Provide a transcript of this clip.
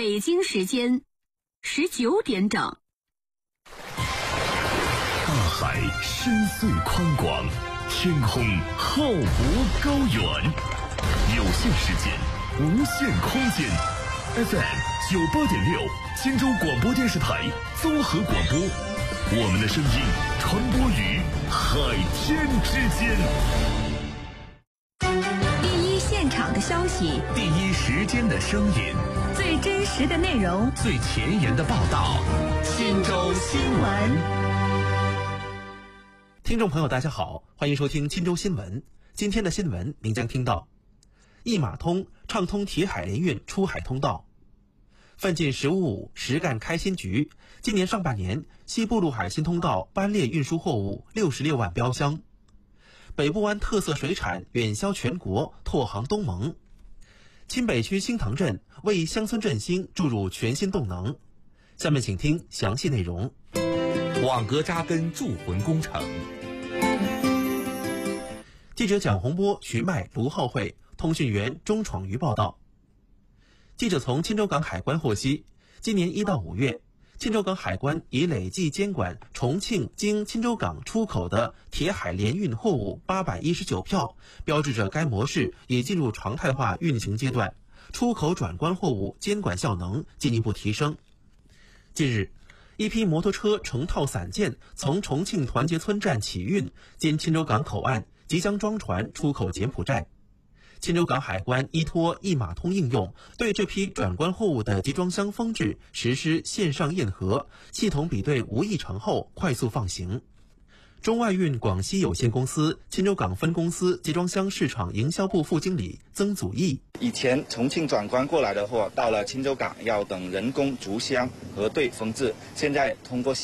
北京时间19点整。 大海深邃宽广，天空浩博高远，有限时间，无限空间。FM 98.6，荆州广播电视台综合广播，我们的声音传播于海天之间。 第一现场的消息， 第一时间的声音， 最真实的内容， 最前沿的报道。荆州新闻。 听众朋友大家好，欢迎收听荆州新闻。今天的新闻您将听到：一码通畅通铁海联运出海通道；奋进1055实干开新局，今年上半年西部陆海新通道班列运输货物66万标箱；北部湾特色水产远销全国，拓航东盟；钦北区新塘镇为乡村振兴注入全新动能。下面请听详细内容。 网格扎根铸魂工程。 记者蒋洪波、徐迈、卢浩慧，通讯员钟闯瑜报道。记者从钦州港海关获悉，今年1到5月，钦州港海关已累计监管重庆经钦州港出口的铁海联运货物819票，标志着该模式已进入常态化运行阶段，出口转关货物监管效能进一步提升。近日，一批摩托车成套散件从重庆团结村站起运，经钦州港口岸即将装船出口柬埔寨。钦州港海关依托一码通应用，对这批转关货物的集装箱封制实施线上验核，系统比对无异常后快速放行。中外运广西有限公司钦州港分公司集装箱市场营销部副经理曾祖义： 以前重庆转关过来的货，到了钦州港要等人工逐箱核对封制，现在通过